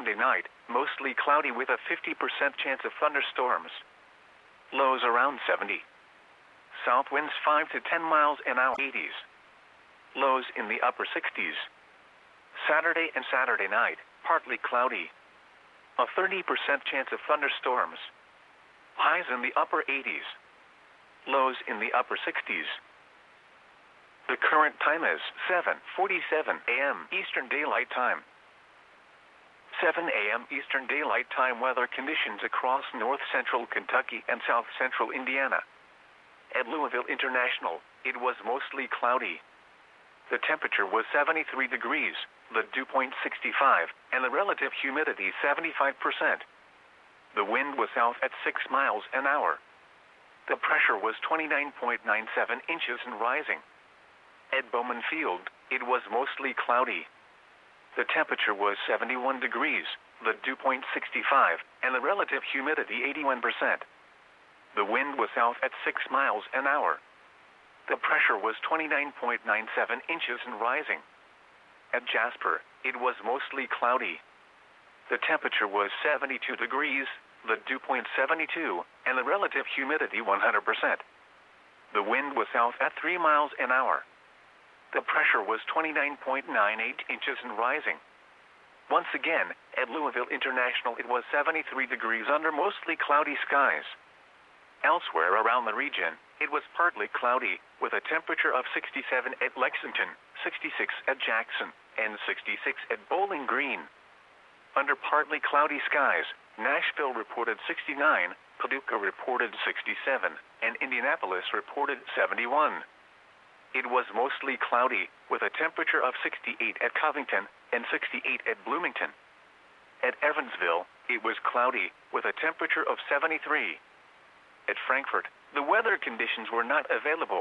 Monday night, mostly cloudy with a 50% chance of thunderstorms. Lows around 70. South winds 5 to 10 miles an hour, 80s. Lows in the upper 60s. Saturday and Saturday night, partly cloudy. A 30% chance of thunderstorms. Highs in the upper 80s. Lows in the upper 60s. The current time is 7:47 a.m. Eastern Daylight Time. 7 a.m. Eastern Daylight Time weather conditions across north central Kentucky and south central Indiana. At Louisville International, it was mostly cloudy. The temperature was 73 degrees, the dew point 65, and the relative humidity 75%. The wind was south at 6 miles an hour. The pressure was 29.97 inches and rising. At Bowman Field, it was mostly cloudy. The temperature was 71 degrees, the dew point 65, and the relative humidity 81%. The wind was south at 6 miles an hour. The pressure was 29.97 inches and rising. At Jasper, it was mostly cloudy. The temperature was 72 degrees, the dew point 72, and the relative humidity 100%. The wind was south at 3 miles an hour. The pressure was 29.98 inches and rising. Once again, at Louisville International, it was 73 degrees under mostly cloudy skies. Elsewhere around the region, it was partly cloudy, with a temperature of 67 at Lexington, 66 at Jackson, and 66 at Bowling Green. Under partly cloudy skies, Nashville reported 69, Paducah reported 67, and Indianapolis reported 71. It was mostly cloudy, with a temperature of 68 at Covington and 68 at Bloomington. At Evansville, it was cloudy, with a temperature of 73. At Frankfort, the weather conditions were not available.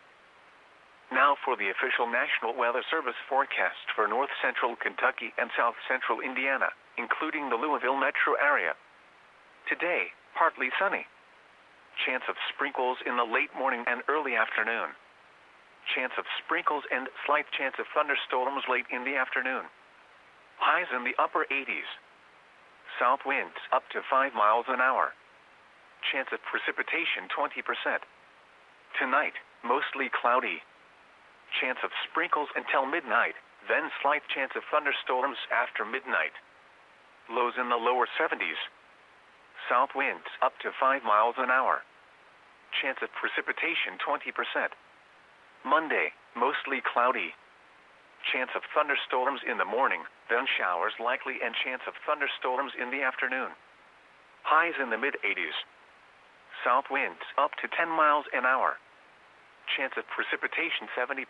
Now for the official National Weather Service forecast for north central Kentucky and south central Indiana, including the Louisville metro area. Today, partly sunny. Chance of sprinkles in the late morning and early afternoon. Chance of sprinkles and slight chance of thunderstorms late in the afternoon. Highs in the upper 80s. South winds up to 5 miles an hour. Chance of precipitation 20%. Tonight, mostly cloudy. Chance of sprinkles until midnight, then slight chance of thunderstorms after midnight. Lows in the lower 70s. South winds up to 5 miles an hour. Chance of precipitation 20%. Monday, mostly cloudy. Chance of thunderstorms in the morning, then showers likely and chance of thunderstorms in the afternoon. Highs in the mid-80s. South winds up to 10 miles an hour. Chance of precipitation 70%.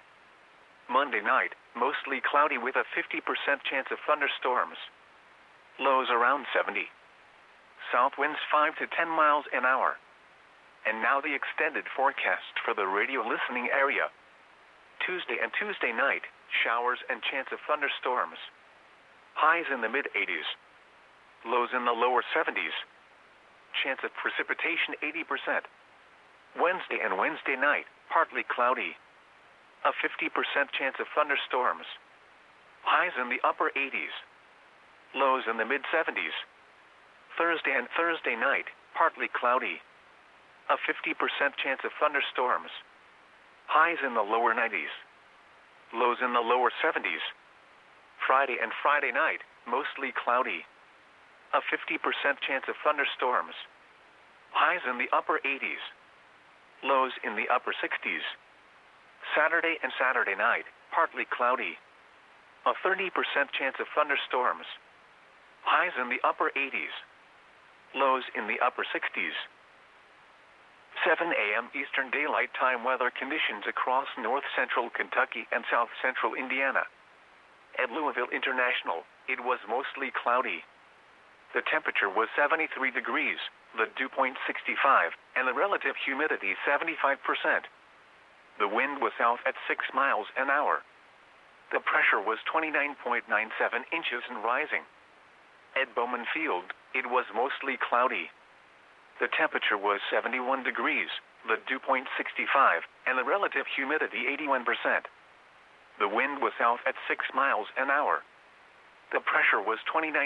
Monday night, mostly cloudy with a 50% chance of thunderstorms. Lows around 70. South winds 5 to 10 miles an hour. And now the extended forecast for the radio listening area. Tuesday and Tuesday night, showers and chance of thunderstorms. Highs in the mid-80s. Lows in the lower 70s. Chance of precipitation 80%. Wednesday and Wednesday night, partly cloudy. A 50% chance of thunderstorms. Highs in the upper 80s. Lows in the mid-70s. Thursday and Thursday night, partly cloudy. A 50% chance of thunderstorms. Highs in the lower 90s. Lows in the lower 70s. Friday and Friday night, mostly cloudy. A 50% chance of thunderstorms. Highs in the upper 80s. Lows in the upper 60s. Saturday and Saturday night, partly cloudy. A 30% chance of thunderstorms. Highs in the upper 80s. Lows in the upper 60s. 7 a.m. Eastern Daylight Time weather conditions across north central Kentucky and south central Indiana. At Louisville International, it was mostly cloudy. The temperature was 73 degrees, the dew point 65, and the relative humidity 75%. The wind was south at 6 miles an hour. The pressure was 29.97 inches and rising. At Bowman Field, it was mostly cloudy. The temperature was 71 degrees, the dew point 65, and the relative humidity 81%. The wind was south at 6 miles an hour. The pressure was 29